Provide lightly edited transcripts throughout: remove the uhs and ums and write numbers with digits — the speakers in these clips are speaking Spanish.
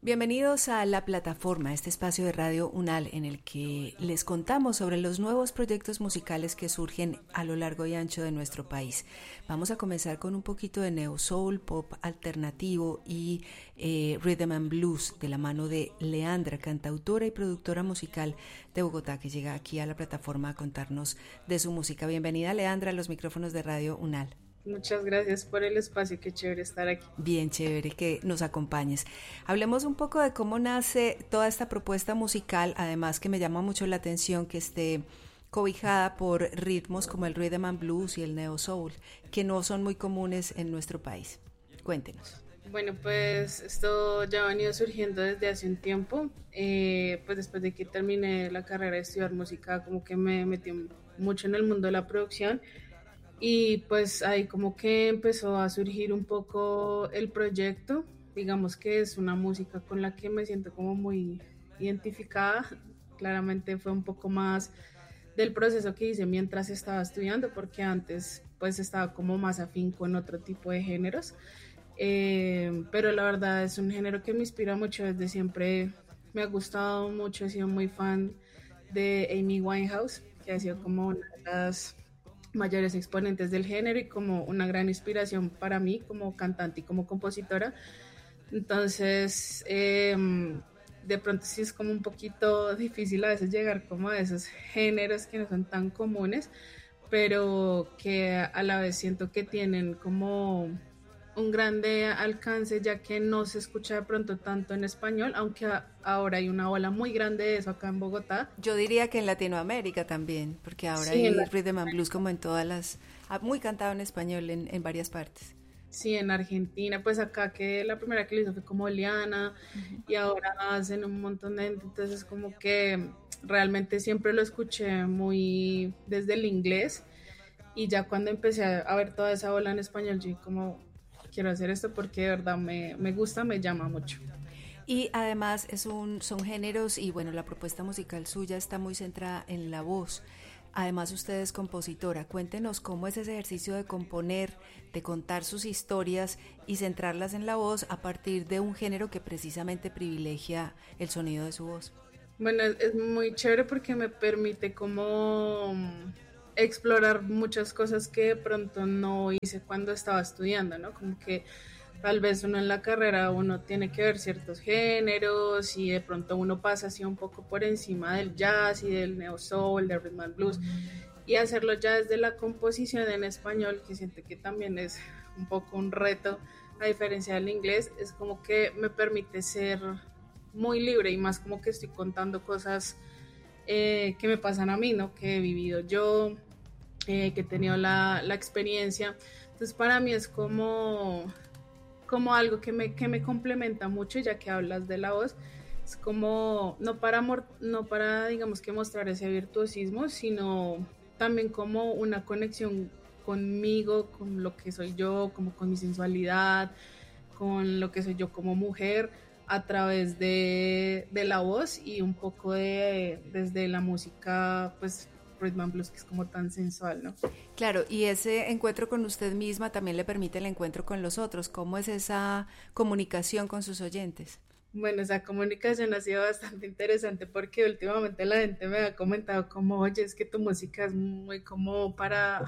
Bienvenidos a La Plataforma, este espacio de Radio UNAL en el que les contamos sobre los nuevos proyectos musicales que surgen a lo largo y ancho de nuestro país. Vamos a comenzar con un poquito de neo soul, pop alternativo y rhythm and blues de la mano de Leandra, cantautora y productora musical de Bogotá, que llega aquí a La Plataforma a contarnos de su música. Bienvenida, Leandra, a los micrófonos de Radio UNAL. Muchas gracias por el espacio, qué chévere estar aquí. Bien chévere que nos acompañes. Hablemos un poco de cómo nace toda esta propuesta musical, además que me llama mucho la atención que esté cobijada por ritmos como el rhythm and blues y el neo soul, que no son muy comunes en nuestro país. Cuéntenos. Bueno, pues esto ya ha venido surgiendo desde hace un tiempo, pues después de que terminé la carrera de estudiar música, como que me metí mucho en el mundo de la producción. Y pues ahí como que empezó a surgir un poco el proyecto, digamos que es una música con la que me siento como muy identificada, claramente fue un poco más del proceso que hice mientras estaba estudiando, porque antes pues estaba como más afín con otro tipo de géneros, pero la verdad es un género que me inspira mucho desde siempre, me ha gustado mucho, he sido muy fan de Amy Winehouse, que ha sido como una de las mayores exponentes del género y como una gran inspiración para mí como cantante y como compositora. Entonces, de pronto sí es como un poquito difícil a veces llegar como a esos géneros que no son tan comunes, pero que a la vez siento que tienen como un grande alcance, ya que no se escucha de pronto tanto en español, aunque ahora hay una ola muy grande de eso acá en Bogotá. Yo diría que en Latinoamérica también, porque ahora sí, hay rhythm and blues como en todas las, muy cantado en español en varias partes. Sí, en Argentina, pues acá que la primera que lo hizo fue como Liana, y ahora hacen un montón de gente, entonces como que realmente siempre lo escuché muy desde el inglés, y ya cuando empecé a ver toda esa ola en español, yo como quiero hacer esto porque de verdad me gusta, me llama mucho. Y además son géneros y bueno, la propuesta musical suya está muy centrada en la voz. Además usted es compositora. Cuéntenos cómo es ese ejercicio de componer, de contar sus historias y centrarlas en la voz a partir de un género que precisamente privilegia el sonido de su voz. Bueno, es muy chévere porque me permite como explorar muchas cosas que de pronto no hice cuando estaba estudiando, ¿no? Como que tal vez uno en la carrera uno tiene que ver ciertos géneros y de pronto uno pasa así un poco por encima del jazz y del neo soul, del rhythm and blues, y hacerlo ya desde la composición en español, que siento que también es un poco un reto a diferencia del inglés, es como que me permite ser muy libre y más como que estoy contando cosas que me pasan a mí, ¿no? Que he vivido yo, que he tenido la experiencia. Entonces para mí es como algo que me complementa mucho, ya que hablas de la voz. Es como no para digamos que mostrar ese virtuosismo, sino también como una conexión conmigo, con lo que soy yo, como con mi sensualidad, con lo que soy yo como mujer, a través de la voz y un poco desde la música, pues rhythm and blues, que es como tan sensual, ¿no? Claro, y ese encuentro con usted misma también le permite el encuentro con los otros. ¿Cómo es esa comunicación con sus oyentes? Bueno, esa comunicación ha sido bastante interesante porque últimamente la gente me ha comentado como, oye, es que tu música es muy como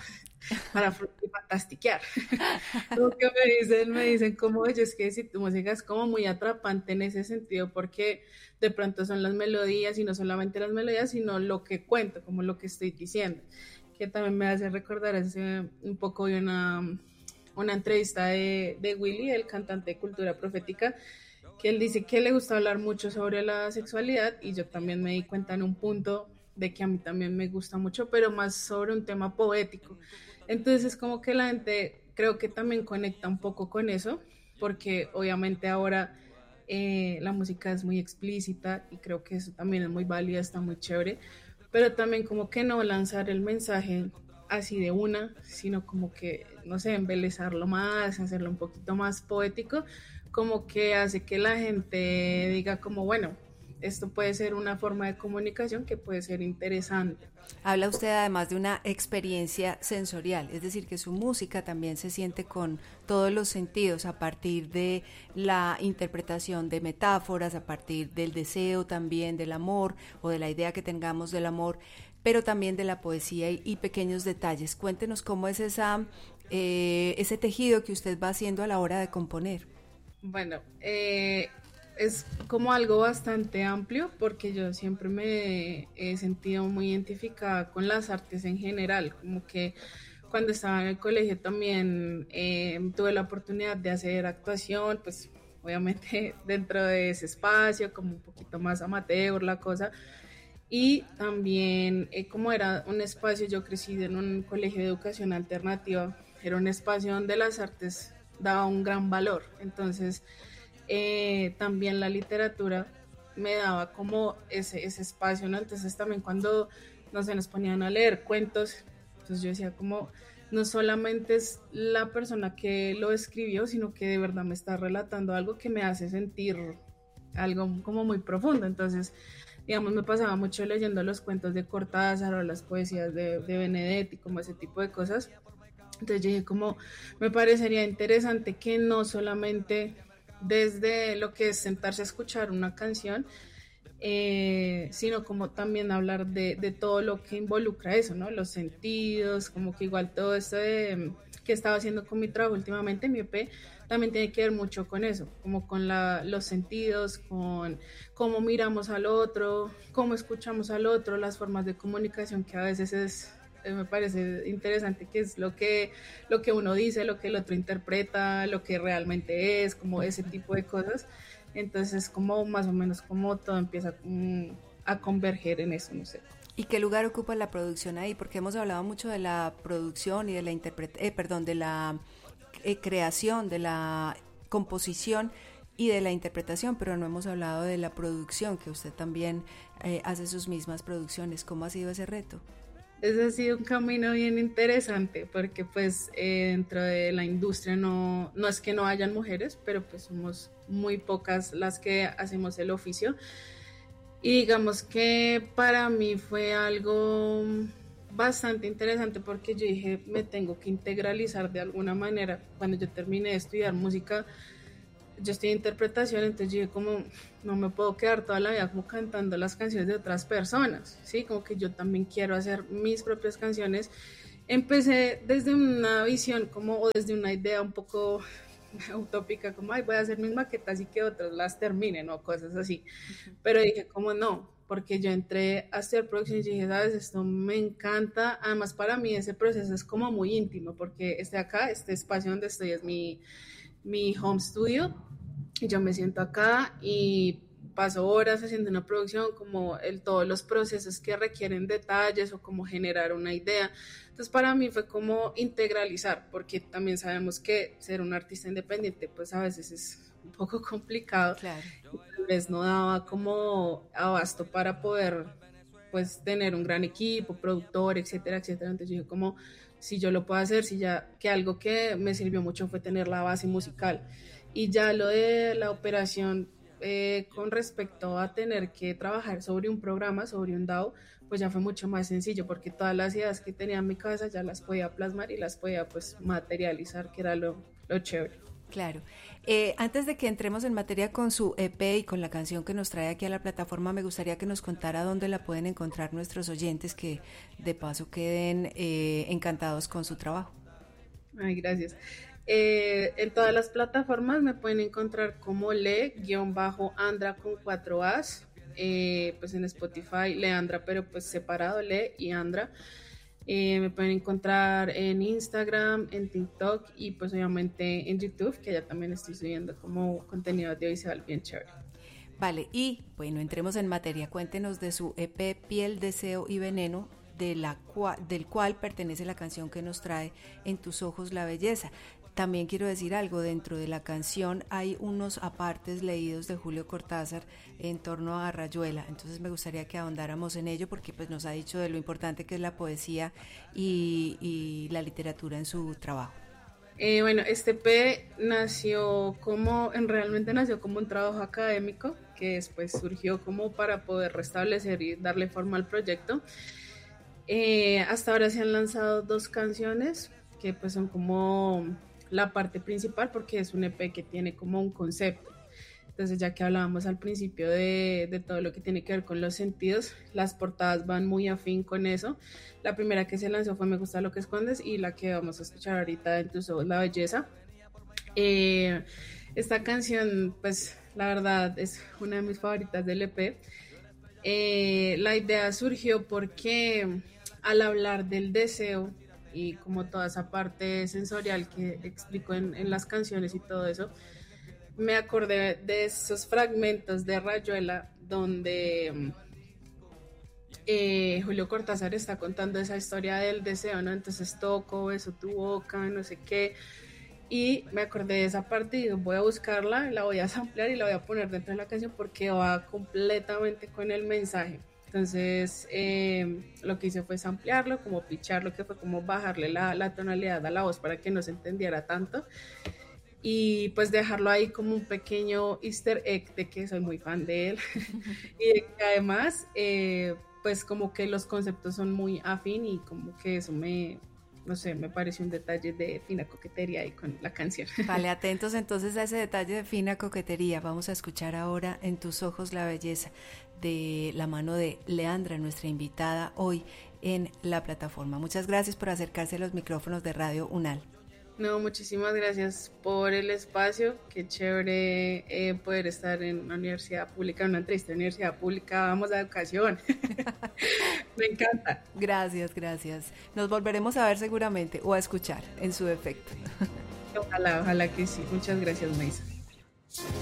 para fantastiquear. Como que me dicen como, oye, es que si tu música es como muy atrapante en ese sentido porque de pronto son las melodías y no solamente las melodías, sino lo que cuento, como lo que estoy diciendo, que también me hace recordar un poco de una entrevista de Willy, el cantante de Cultura Profética, que él dice que le gusta hablar mucho sobre la sexualidad y yo también me di cuenta en un punto de que a mí también me gusta mucho, pero más sobre un tema poético. Entonces es como que la gente creo que también conecta un poco con eso, porque obviamente ahora la música es muy explícita y creo que eso también es muy válida, está muy chévere, pero también como que no lanzar el mensaje así de una, sino como que, no sé, embelezarlo más, hacerlo un poquito más poético, como que hace que la gente diga como, bueno, esto puede ser una forma de comunicación que puede ser interesante. Habla usted además de una experiencia sensorial, es decir, que su música también se siente con todos los sentidos a partir de la interpretación de metáforas, a partir del deseo también del amor o de la idea que tengamos del amor, pero también de la poesía y pequeños detalles. Cuéntenos cómo es ese tejido que usted va haciendo a la hora de componer. Bueno, es como algo bastante amplio porque yo siempre me he sentido muy identificada con las artes en general, como que cuando estaba en el colegio también tuve la oportunidad de hacer actuación, pues obviamente dentro de ese espacio, como un poquito más amateur la cosa, y también como era un espacio, yo crecí en un colegio de educación alternativa, era un espacio donde las artes daba un gran valor, entonces también la literatura me daba como ese espacio, ¿no? Entonces también cuando no sé, nos ponían a leer cuentos, entonces yo decía como, no solamente es la persona que lo escribió, sino que de verdad me está relatando algo que me hace sentir algo como muy profundo, entonces digamos me pasaba mucho leyendo los cuentos de Cortázar o las poesías de Benedetti, como ese tipo de cosas, entonces yo dije como, me parecería interesante que no solamente desde lo que es sentarse a escuchar una canción, sino como también hablar de todo lo que involucra eso, ¿no? Los sentidos, como que igual todo esto que estaba haciendo con mi trabajo últimamente, mi EP, también tiene que ver mucho con eso, como con los sentidos, con cómo miramos al otro, cómo escuchamos al otro, las formas de comunicación que a veces me parece interesante, que es lo que uno dice, lo que el otro interpreta, lo que realmente es, como ese tipo de cosas. Entonces, como más o menos como todo empieza a converger en eso, no sé. ¿Y qué lugar ocupa la producción ahí? Porque hemos hablado mucho de la producción y de la de la creación, de la composición y de la interpretación, pero no hemos hablado de la producción, que usted también hace sus mismas producciones. ¿Cómo ha sido ese reto? Ese ha sido un camino bien interesante porque pues dentro de la industria no es que no hayan mujeres, pero pues somos muy pocas las que hacemos el oficio. Y digamos que para mí fue algo bastante interesante porque yo dije, me tengo que integralizar de alguna manera. Cuando yo terminé de estudiar música, yo estoy en interpretación, entonces yo dije como, no me puedo quedar toda la vida como cantando las canciones de otras personas, ¿sí? Como que yo también quiero hacer mis propias canciones. Empecé desde una visión como, o desde una idea un poco utópica, como, ay, voy a hacer mis maquetas y que otros las terminen o cosas así. Pero dije, como no, porque yo entré a hacer producción y dije, sabes, esto me encanta. Además, para mí ese proceso es como muy íntimo, porque este espacio donde estoy es mi home studio, y yo me siento acá y paso horas haciendo una producción, como todos los procesos que requieren detalles o como generar una idea. Entonces para mí fue como integralizar, porque también sabemos que ser un artista independiente pues a veces es un poco complicado. Claro. Tal vez no daba como abasto para poder pues tener un gran equipo, productor, etcétera, etcétera. Entonces yo dije como, si yo lo puedo hacer, si ya, que algo que me sirvió mucho fue tener la base musical. Y ya lo de la operación con respecto a tener que trabajar sobre un programa, sobre un DAO, pues ya fue mucho más sencillo porque todas las ideas que tenía en mi cabeza ya las podía plasmar y las podía pues materializar, que era lo chévere. Claro. Antes de que entremos en materia con su EP y con la canción que nos trae aquí a la plataforma, me gustaría que nos contara dónde la pueden encontrar nuestros oyentes, que de paso queden encantados con su trabajo. Ay, gracias. En todas las plataformas me pueden encontrar como Le-Andra con 4 As, pues en Spotify Leandra, pero pues separado, Le y Andra. Me pueden encontrar en Instagram, en TikTok y pues obviamente en YouTube, que ya también estoy subiendo como contenido audiovisual bien chévere. Vale, y bueno, entremos en materia. Cuéntenos de su EP Piel, Deseo y Veneno, del cual pertenece la canción que nos trae En tus ojos la belleza. También quiero decir algo, dentro de la canción hay unos apartes leídos de Julio Cortázar en torno a Rayuela, entonces me gustaría que ahondáramos en ello porque pues nos ha dicho de lo importante que es la poesía y la literatura en su trabajo. Bueno, este EP realmente nació como un trabajo académico que después surgió como para poder restablecer y darle forma al proyecto. Hasta ahora se han lanzado 2 canciones que pues son como la parte principal porque es un EP que tiene como un concepto. Entonces, ya que hablábamos al principio de todo lo que tiene que ver con los sentidos, las portadas van muy afín con eso. La primera que se lanzó fue Me gusta lo que escondes y la que vamos a escuchar ahorita en tus ojos, La belleza. Esta canción, pues la verdad es una de mis favoritas del EP. La idea surgió porque al hablar del deseo y como toda esa parte sensorial que explico en las canciones y todo eso, me acordé de esos fragmentos de Rayuela donde Julio Cortázar está contando esa historia del deseo, ¿no? Entonces toco, beso tu boca, no sé qué. Y me acordé de esa parte y digo, voy a buscarla, la voy a samplear y la voy a poner dentro de la canción porque va completamente con el mensaje. Entonces, lo que hice fue samplearlo, como picharlo, que fue como bajarle la tonalidad a la voz para que no se entendiera tanto. Y pues dejarlo ahí como un pequeño easter egg de que soy muy fan de él y de que además pues como que los conceptos son muy afín y como que eso no sé, me pareció un detalle de fina coquetería ahí con la canción. Vale, atentos entonces a ese detalle de fina coquetería. Vamos a escuchar ahora En tus ojos la belleza, de la mano de Leandra, nuestra invitada hoy en la plataforma. Muchas gracias por acercarse a los micrófonos de Radio UNAL. No, muchísimas gracias por el espacio. Qué chévere poder estar en una universidad pública, en una entrevista de universidad pública. Vamos a educación. Me encanta. Gracias, gracias. Nos volveremos a ver seguramente o a escuchar en su defecto. Ojalá, ojalá que sí. Muchas gracias, Maisa.